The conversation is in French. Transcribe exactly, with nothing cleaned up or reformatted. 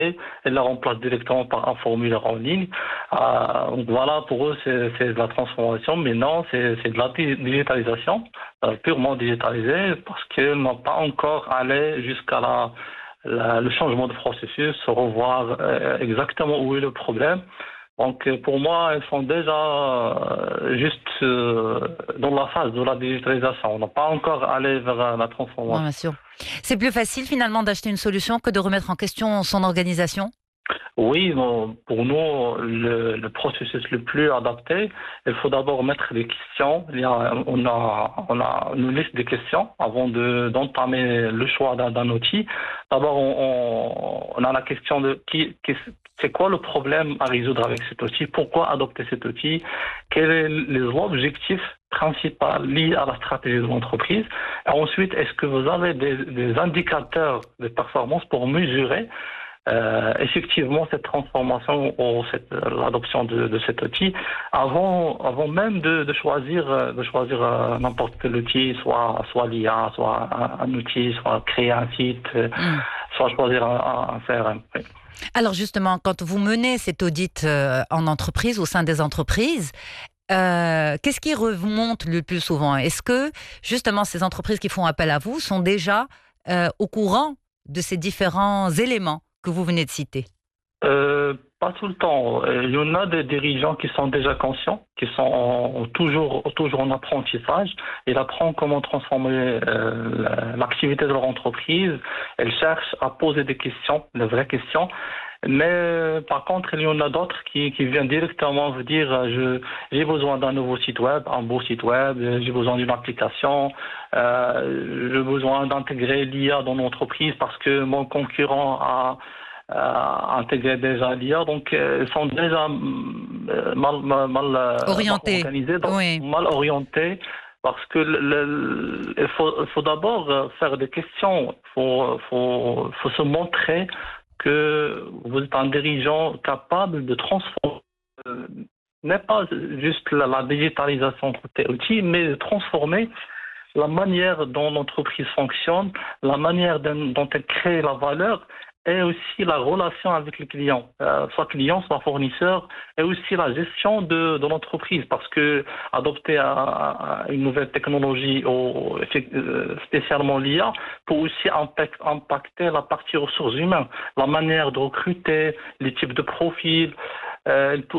et la remplace directement par un formulaire en ligne. Euh, donc voilà, pour eux, c'est, c'est de la transformation, mais non, c'est, c'est de la di- digitalisation, euh, purement digitalisée, parce qu'elle n'a pas encore allé jusqu'à la, la- le changement de processus, revoir euh, exactement où est le problème. Donc euh, pour moi, elles sont déjà euh, juste euh, dans la phase de la digitalisation. On n'a pas encore allé vers euh, la Non, transformation. bien sûr. C'est plus facile finalement d'acheter une solution que de remettre en question son organisation? Oui, non, pour nous, le, le processus le plus adapté, il faut d'abord mettre des questions. Il y a, on a, on a une liste de questions avant de, d'entamer le choix d'un, d'un outil. D'abord, on, on, on a la question de qui, qui- c'est quoi le problème à résoudre avec cet outil? Pourquoi adopter cet outil? Quels sont les objectifs principaux liés à la stratégie de l'entreprise? Et ensuite, est-ce que vous avez des, des indicateurs de performance pour mesurer euh, effectivement cette transformation ou cette, l'adoption de, de cet outil avant, avant même de, de choisir, euh, de choisir euh, n'importe quel outil, soit, soit l'I A, soit un, un outil, soit créer un site, euh, Hmm. soit choisir un, un C R M. Oui. Alors justement, quand vous menez cet audit euh, en entreprise, au sein des entreprises, euh, qu'est-ce qui remonte le plus souvent? Est-ce que justement ces entreprises qui font appel à vous sont déjà euh, au courant de ces différents éléments que vous venez de citer? Euh, pas tout le temps. Euh, Il y en a des dirigeants qui sont déjà conscients, qui sont en- toujours, toujours en apprentissage. Ils apprennent comment transformer euh, l'activité de leur entreprise. Ils cherchent à poser des questions, de vraies questions. Mais euh, par contre, il y en a d'autres qui, qui viennent directement vous dire euh, je, j'ai besoin d'un nouveau site web, un beau site web, euh, j'ai besoin d'une application, euh, j'ai besoin d'intégrer l'I A dans l'entreprise parce que mon concurrent a euh, intégré déjà l'I A, donc euh, ils sont déjà euh, mal, mal, mal, euh, mal Orienté. organisés, donc Oui. mal orientés, parce que le, le- il faut, il faut d'abord euh, faire des questions, il faut, faut, faut se montrer que vous êtes un dirigeant capable de transformer, euh, n'est pas juste la, la digitalisation côté outil, mais de transformer la manière dont l'entreprise fonctionne, la manière dont dont elle crée la valeur et aussi la relation avec les clients, euh, soit client, soit fournisseur, et aussi la gestion de, de l'entreprise, parce que adopter à, à une nouvelle technologie, ou, euh, spécialement l'I A, peut aussi impact- impacter la partie ressources humaines, la manière de recruter, les types de profils, euh, elle peut